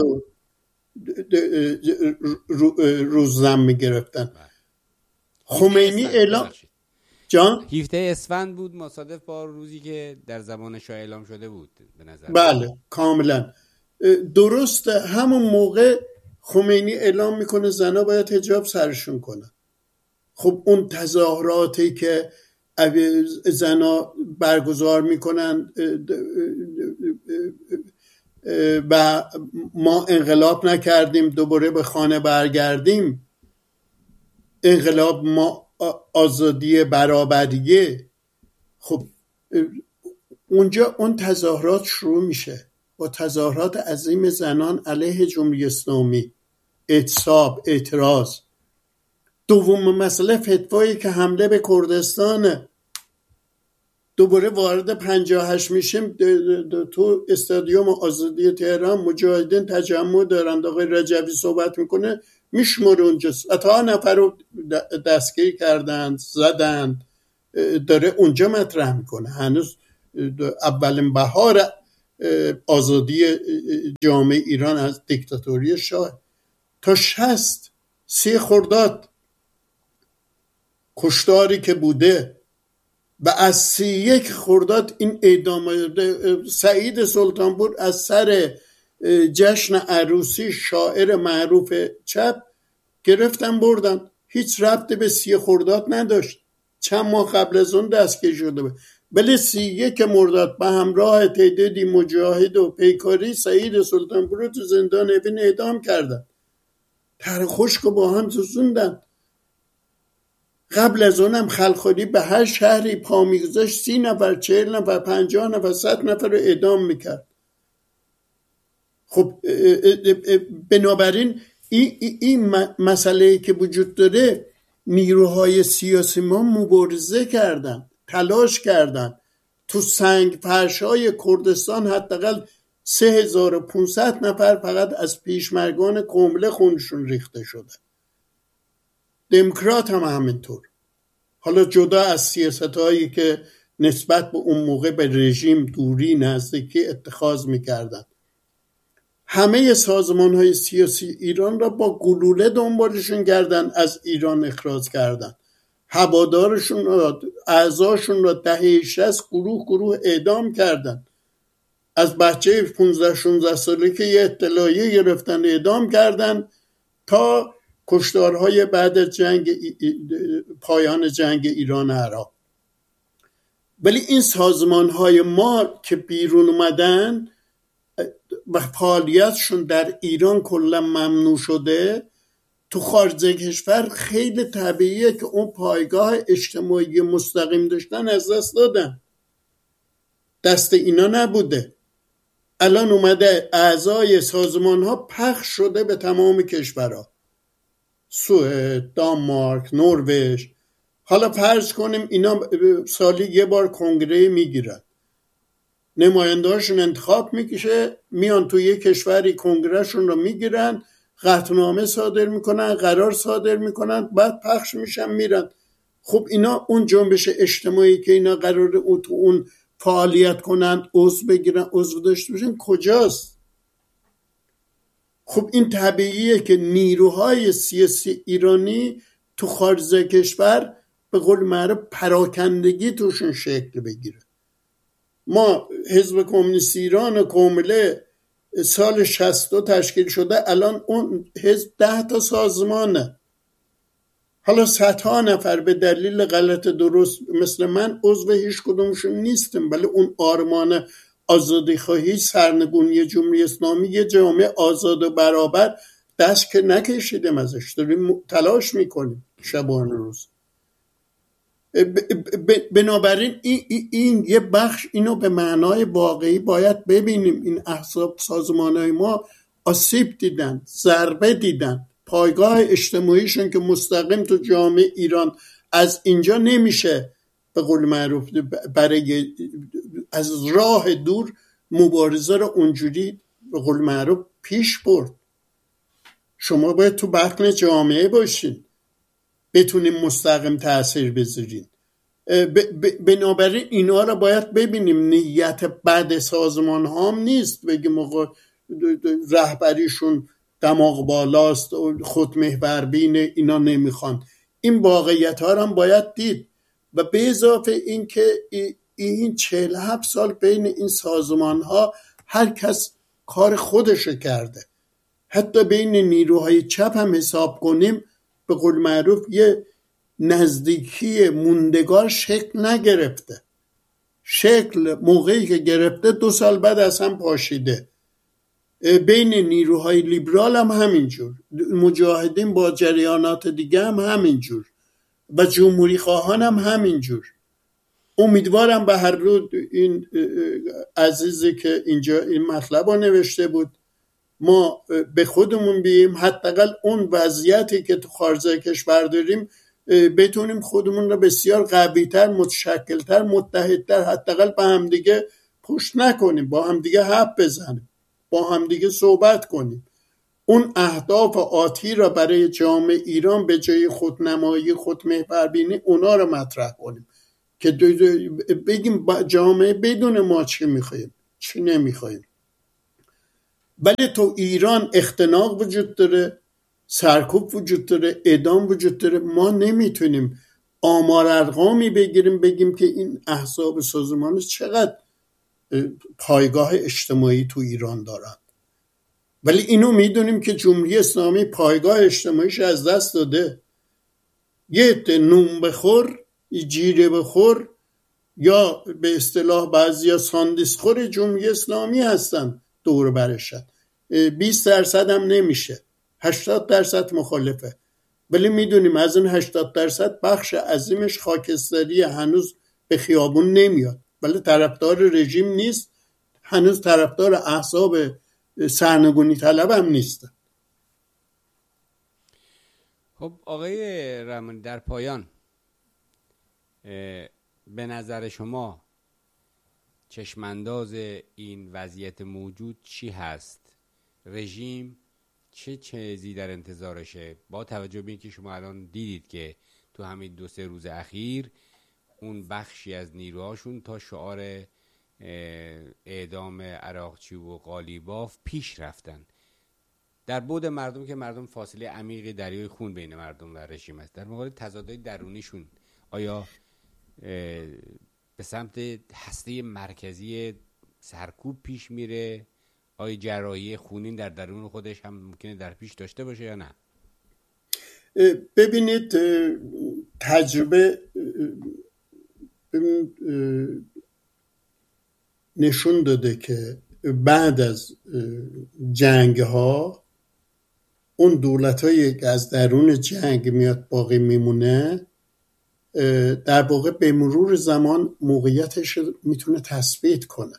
S1: روز زم میگرفتن. خمینی اعلام جان
S2: 17 اسفند بود، مصادف با روزی که در زمان شاه اعلام شده بود به نظر.
S1: بله کاملا درست. همون موقع خمینی اعلام میکنه زنا باید حجاب سرشون کنن. خب اون تظاهراتی که زنا برگزار میکنن و ما انقلاب نکردیم دوباره به خانه برگردیم، انقلاب ما آزادی برابریه، خب اونجا اون تظاهرات شروع میشه با تظاهرات عظیم زنان علیه جمهوری اسلامی، اعتصاب، اعتراض. دوم مسئله فتوایی که حمله به کردستانه. دوباره وارد 58 میشیم، تو استادیوم آزادی تهران مجاهدین تجمع دارند، آقای رجبی صحبت میکنه، میشمره اونجا 100 نفر رو دستگیر کردن، زدن، داره اونجا مطرح میکنه. هنوز اولین بهار آزادی جامعه ایران از دیکتاتوری شاه تا 30 خرداد کشتاری که بوده و از 31 خرداد این اعدام سعید سلطانپور از سر جشن عروسی شاعر معروف چپ گرفتن بردن، هیچ ربطی به 30 خرداد نداشت، چند ماه قبل از اون دستگیر شده بود. ولی 31 مرداد به همراه تعدادی مجاهد و پیکاری سعید سلطانپور رو تو زندان اوین اعدام کردن، تر خشک با هم سوزوندن. قبل از اونم خلخالی به هر شهری پا میگذاشت 30 نفر 40 نفر 50 نفر 100 نفر رو اعدام میکرد. خب بنابراین این مسئله که وجود داره، نیروهای سیاسی ما مبارزه کردن، تلاش کردن. تو سنگ فرش‌های کردستان حداقل 3500 نفر فقط از پیشمرگان کمله خونشون ریخته شده. دموکرات هم همینطور. حالا جدا از سیاست‌هایی که نسبت به اون موقع به رژیم دوری نزدیکی اتخاذ می‌کردن، همه سازمان‌های سیاسی ایران را با گلوله دنبالشون کردن، از ایران اخراج کردن. هوادارشون را، اعضاشون را دهه 60 گروه اعدام کردن. از بچه 15-16 ساله که یه اطلاعیه گرفتن اعدام کردن تا کشتارهای بعد از پایان جنگ ایران عراق. ولی این سازمان‌های ما که بیرون اومدن و فعالیتشون در ایران کلا ممنوع شده، تو خارج کشور خیلی طبیعیه که اون پایگاه اجتماعی مستقیم داشتن از دست دادن، دست اینا نبوده. الان اومده اعضای سازمان ها پخش شده به تمام کشورها، سوئد، دانمارک، نروژ. حالا فرض کنیم اینا سالی یه بار کنگره میگیرن، نمایندهاشون انتخاب میکشه، میان توی یه کشوری کنگرهشون رو میگیرن، قطعنامه صادر میکنن، قرار صادر میکنن، بعد پخش میشن میرن. خب اینا اون جنبش اجتماعی که اینا قراره تو اون فعالیت کنن، عضو بگیرن، عضو داشته باشن، کجاست؟ خب این طبیعیه که نیروهای سیاسی ایرانی تو خارج کشور به قول معروف پراکندگی توشون شکل بگیره. ما حزب کمونیست ایران و کمله سال 62 تشکیل شده، الان اون حزب 10 تا سازمانه. حالا 100 نفر به دلیل غلط درست مثل من عضو هیچ کدومشون نیستم، ولی اون آرمان آزادی خواهی، سرنگونی جمهوری اسلامی، یه جامعه آزاد و برابر، دست که نکشیدیم ازش، داریم تلاش میکنیم شبانه روز. بنابراین این یه بخش، اینو به معنای واقعی باید ببینیم. این احزاب سازمانهای ما آسیب دیدن، ضربه دیدن، پایگاه اجتماعیشون که مستقیم تو جامعه ایران از اینجا نمیشه به قول معروف برای از راه دور مبارزه رو اونجوری به قول معروف پیش برد. شما باید تو بطن جامعه باشین، بتونیم مستقیم تأثیر بذارین. بنابراین اینا رو باید ببینیم. نیت بد سازمان ها هم نیست بگیم رهبریشون دماغ بالاست و خودمحوربینه، اینا نمیخوان. این واقعیت ها هم باید دید. و به اضافه این که این 47 سال بین این سازمان ها هر کس کار خودشو کرده. حتی بین نیروهای چپ هم حساب کنیم به قول معروف یه نزدیکی موندگار شکل نگرفته. شکل موقعی که گرفته 2 سال بعد از هم پاشیده. بین نیروهای لیبرال هم همینجور، مجاهدین با جریانات دیگه هم همینجور و جمهوری خواهان هم همینجور. امیدوارم به هر رو این عزیزی که اینجا این مطلب رو نوشته بود ما به خودمون بیاییم، حداقل اون وضعیتی که تو خارج کشور داریم بتونیم خودمون رو بسیار قوی‌تر، متشکل‌تر، متحدتر، حداقل با هم دیگه پشت نکنیم، با هم دیگه حرف بزنیم، با هم دیگه صحبت کنیم. اون اهداف آتی را برای جامعه ایران به جای خودنمایی خودمحوربینی اونا را مطرح کنیم که بگیم جامعه بدون ما چی میخوایم چی نمیخوایم. ولی تو ایران اختناق وجود داره، سرکوب وجود داره، اعدام وجود داره. ما نمیتونیم آمار ارقامی بگیریم بگیم که این احزاب سازمانی چقدر پایگاه اجتماعی تو ایران دارن، ولی اینو میدونیم که جمهوری اسلامی پایگاه اجتماعیش از دست داده. یه عده نون بخور، جیره بخور، یا به اصطلاح بعضیا ساندیس خور جمهوری اسلامی هستن دور برشن. 20% هم نمیشه، 80% مخالفه. ولی میدونیم از اون 80% بخش عظیمش خاکستری، هنوز به خیابون نمیاد، ولی طرفدار رژیم نیست، هنوز طرفدار احزاب سرنگونی طلب هم نیستن.
S2: خب آقای رحمانی، در پایان به نظر شما چشمانداز این وضعیت موجود چی هست؟ رژیم چه چیزی در انتظارشه، با توجه به اینکه شما الان دیدید که تو همین 2-3 روز اخیر اون بخشی از نیروهاشون تا شعار اعدام عراقچی و قالیباف پیش رفتن. در بعد مردم که مردم فاصله عمیقی دریای خون بین مردم و رژیم است، در مقابل تضادهای درونیشون آیا به سمت هسته مرکزی سرکوب پیش میره؟ آیا جراحی خونین در درون خودش هم ممکنه در پیش داشته باشه یا نه؟
S1: ببینید تجربه نشون داده که بعد از جنگ ها اون دولت هایی که از درون جنگ میاد باقی میمونه در واقع به مرور زمان موقعیتش میتونه تثبیت کنه.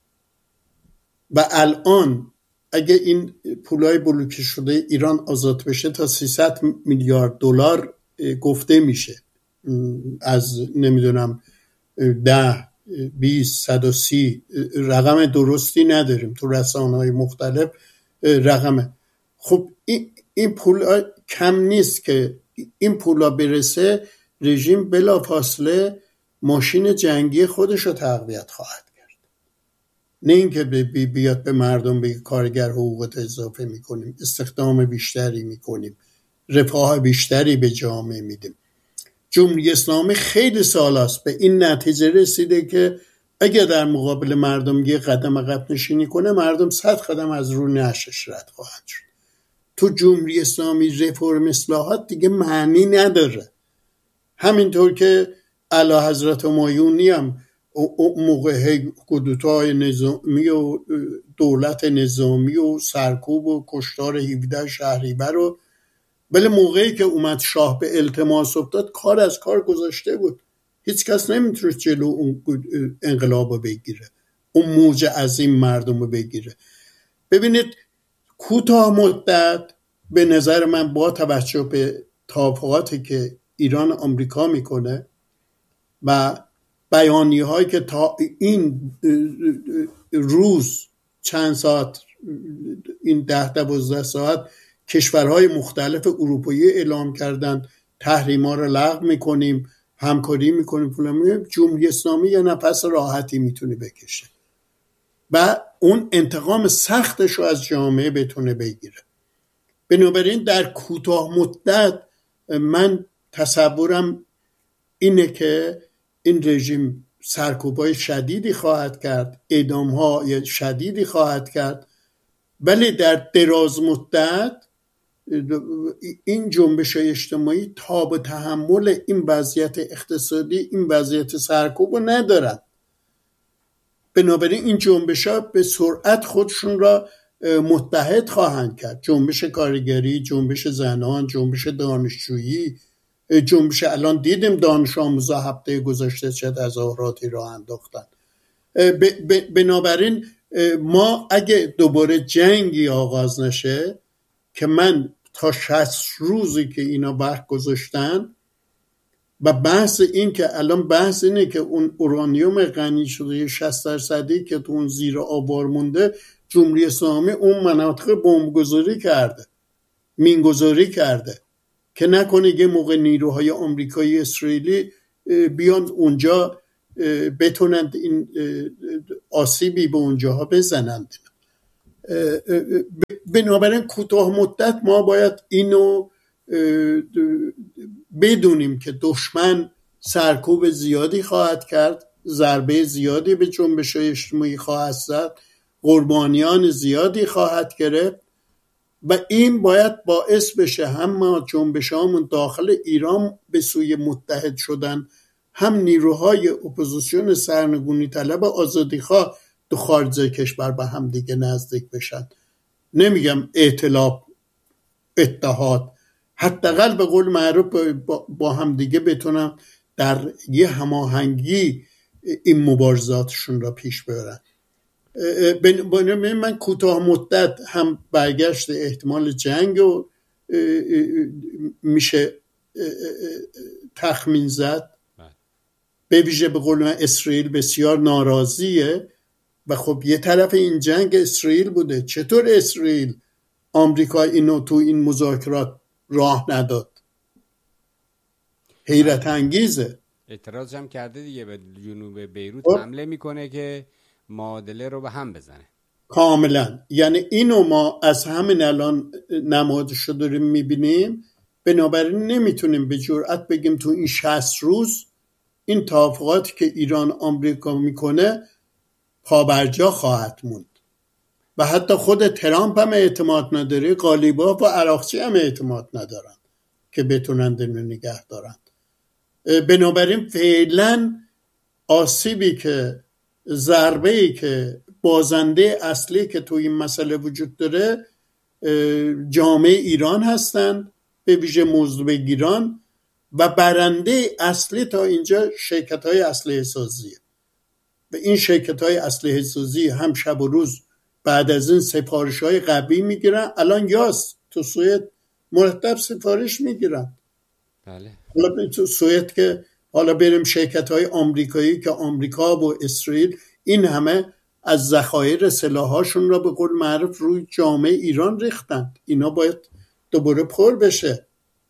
S1: و الان اگه این پولای بلوکه شده ایران آزاد بشه تا 300 میلیارد دلار گفته میشه، از نمیدونم 10 20 130 رقم درستی نداریم تو رسانه‌های مختلف رقمه. خب این پول کم نیست که این پولا برسه رژیم بلافاصله ماشین جنگی خودش رو تقویت خواهد کرد. نه اینکه بیاد به مردم بگه کارگر حقوقت اضافه میکنیم، استخدام بیشتری میکنیم، رفاه بیشتری به جامعه میدیم. جمهوری اسلامی خیلی سال است به این نتیجه رسیده که اگر در مقابل مردم یه قدم عقب نشینی کنه، مردم 100 قدم از رو نشش رد خواهند شد. تو جمهوری اسلامی رفرم اصلاحات دیگه معنی نداره. همینطور که اعلی حضرت همایونی هم موقع کودتای نظامی و دولت نظامی و سرکوب و کشتار 17 شهریور رو، ولی موقعی که اومد شاه به التماس افتاد کار از کار گذاشته بود. هیچ کس نمیتونست جلو اون انقلاب رو بگیره، اون موج عظیم مردم رو بگیره. ببینید کوتاه مدت به نظر من با توجه به توافقاتی که ایران آمریکا میکنه و بیانیه هایی که تا این روز چند ساعت، این 10-12 ساعت کشورهای مختلف اروپایی اعلام کردن تحریما رو لغو میکنیم، همکاری میکنیم فلان، جمهوری اسلامی یه نفس راحتی میتونه بکشه و اون انتقام سختش رو از جامعه بتونه بگیره. بنابراین در کوتاه مدت من تصورم اینه که این رژیم سرکوبای شدیدی خواهد کرد، اعدام‌های شدیدی خواهد کرد، ولی در دراز مدت این جنبش اجتماعی تاب و تحمل این وضعیت اقتصادی، این وضعیت سرکوب رو ندارن. بنابراین این جنبش‌ها به سرعت خودشون را متحد خواهند کرد. جنبش کارگری، جنبش زنان، جنبش دانشجویی، جنبش الان دیدیم دانش آموزا هفته گذشته چه تظاهراتی راه انداختن. بنابراین ما اگه دوباره جنگی آغاز نشه که من تا 60 روزی که اینا وقت گذاشتن و بحث این که الان بحث اینه که اون اورانیوم غنی شده 60% که تو اون زیر آوار مونده جمهوری اسلامی اون مناطق بمبگذاری کرده، مینگذاری کرده که نکنه یه موقع نیروهای آمریکایی اسرائیلی بیان اونجا بتونند این آسیبی به اونجاها بزنند. بنابراین کوتاه مدت ما باید اینو بدونیم که دشمن سرکوب زیادی خواهد کرد، ضربه زیادی به جنبش‌های اجتماعی خواهد زد، قربانیان زیادی خواهد گرفت و این باید باعث بشه هم ما جنبش‌هامون داخل ایران به سوی متحد شدن، هم نیروهای اپوزیسیون سرنگونی طلب آزادیخواه تو خارج کشور به هم دیگه نزدیک بشن. نمیگم ائتلاف، اتحاد، حداقل به قول معروف با هم دیگه بتونن در یه هماهنگی این مبارزاتشون را پیش ببرن. من کوتاه مدت هم برگشت احتمال جنگ رو میشه تخمین زد، به ویژه به قول من اسرائیل بسیار ناراضیه و خب یه طرف این جنگ اسرائیل بوده. چطور اسرائیل آمریکا اینو تو این مذاکرات راه نداد؟ حیرت انگیزه.
S2: اعتراض هم کرده دیگه، به جنوب بیروت حمله میکنه که معادله رو به هم بزنه.
S1: کاملا. یعنی اینو ما از همین الان نمادش رو داریم میبینیم. بنابراین نمیتونیم به جرئت بگیم تو این 60 روز این توافقاتی که ایران آمریکا میکنه پابرجا خواهد موند و حتی خود ترامپ هم اعتماد نداره، قالیباف و عراقچی هم اعتماد ندارن که بتونن اینو نگه دارن. بنابراین فعلا آسیبی که ضربه‌ای که بازنده اصلی که تو این مسئله وجود داره جامعه ایران هستن، به ویژه مزدبگیران، و برنده اصلی تا اینجا شرکت‌های اسلحه سازیه و این شرکت‌های اسلحه سازی هم شب و روز بعد از این سفارش‌های قوی میگیرن. الان یاس تو سوئد مرتب سفارش میگیرن.
S2: بله.
S1: حالا تو سوئد که حالا بریم شرکت‌های آمریکایی که آمریکا و اسرائیل این همه از ذخایر سلاح‌هاشون را به قول معروف روی جامعه ایران ریختند. اینا باید دوباره پر بشه.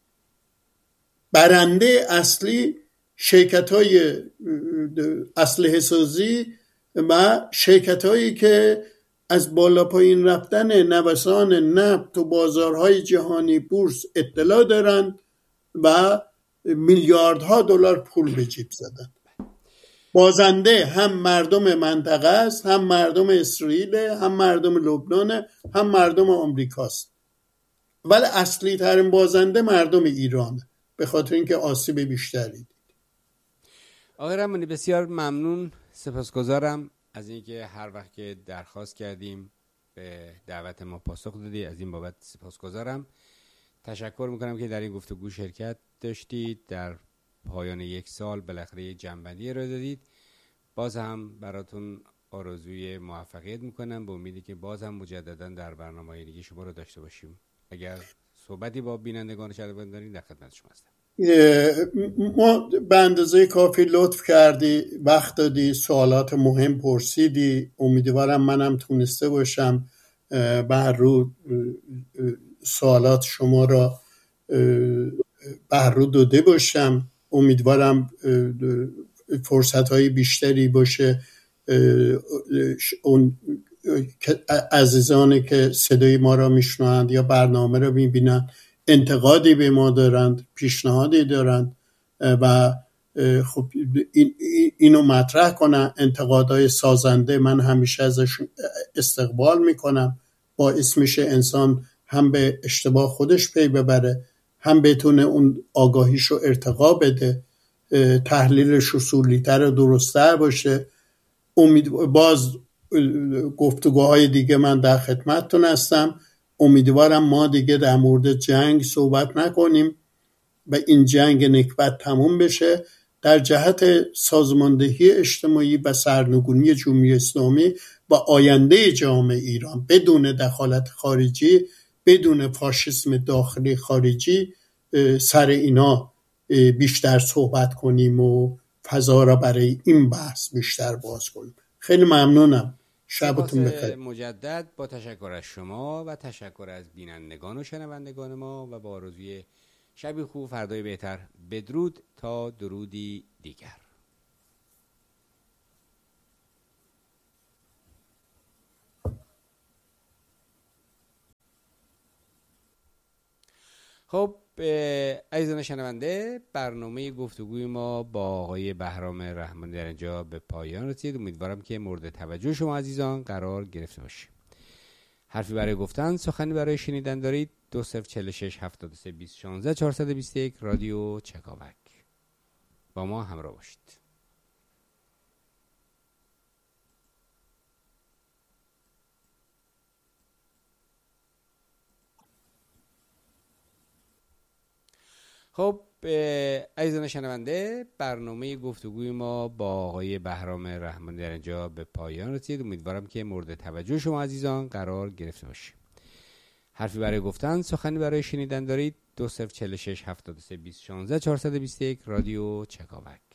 S1: برنده اصلی شرکت‌های اسلحه سازی و شرکت‌هایی که از بالا پایین رفتن نوسان نفت تو بازارهای جهانی بورس اطلاع دارند و میلیاردها دلار پول به جیب زدن. بازنده هم مردم منطقه است، هم مردم اسرائیل، هم مردم لبنان، هم مردم آمریکاست. ولی اصلی ترین بازنده مردم ایران، به خاطر اینکه آسیب بیشتری دید.
S2: آقای رحمانی بسیار ممنون، سپاسگزارم از اینکه هر وقت که درخواست کردیم به دعوت ما پاسخ دادی. از این بابت سپاسگزارم. تشکر میکنم که در این گفتگو شرکت داشتید. در پایان یک سال بالاخره یک جنبندی ارائه دادید. باز هم براتون آرزوی موفقیت میکنم، به امیدی که باز هم مجددا در برنامه‌های دیگه شما رو داشته باشیم. اگر صحبتی با بینندگان شنوندگان دارین در خدمت شما هستم.
S1: ما به اندازه کافی لطف کردی، وقت دادی، سوالات مهم پرسیدی. امیدوارم منم تونسته باشم بر رو سوالات شما را بر رو داده باشم. امیدوارم فرصت‌های بیشتری باشه اون عزیزانی که صدای ما را میشنوند یا برنامه را میبینند انتقادی به ما دارند، پیشنهادی دارند و خب اینو مطرح کنن. انتقادهای سازنده من همیشه ازشون استقبال میکنم. باعث میشه انسان هم به اشتباه خودش پی ببره، هم بتونه اون آگاهیشو ارتقا بده، تحلیلش اصولی‌تر و درست‌تر باشه. باز گفتگوهای دیگه من در خدمتتون هستم. امیدوارم ما دیگه در مورد جنگ صحبت نکنیم و این جنگ نکبت تموم بشه در جهت سازماندهی اجتماعی و سرنگونی جمهوری اسلامی و آینده جامعه ایران بدون دخالت خارجی، بدون فاشیسم داخلی خارجی. سر اینا بیشتر صحبت کنیم و فضا را برای این بحث بیشتر باز کنیم. خیلی ممنونم. شبتون بخیر.
S2: مجدد با تشکر از شما و تشکر از بینندگان و شنوندگان ما و با آرزوی شبی خوب، فردای بهتر. بدرود تا درودی دیگر. خب عزیزان شنونده، برنامه گفتگوی ما با آقای بهرام رحمانی در اینجا به پایان رسید. امیدوارم که مورد توجه شما عزیزان قرار گرفته باشه. حرفی برای گفتن، سخنی برای شنیدن دارید؟ 2046 73 20 16 421 رادیو چکاوک. با ما همراه باشید. خب عزیزان شنونده، برنامه گفتگوی ما با آقای بهرام رحمانی در اینجا به پایان رسید. امیدوارم که مورد توجه شما عزیزان قرار گرفته باشه. حرفی برای گفتن، سخنی برای شنیدن دارید؟ 2046 73 20 16 421 رادیو چکاوک.